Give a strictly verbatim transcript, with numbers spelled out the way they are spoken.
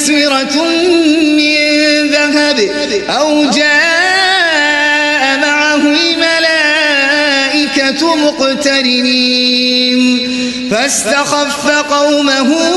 أسورة من ذهب أو جاء معه الملائكة مقترنين فاستخف قومه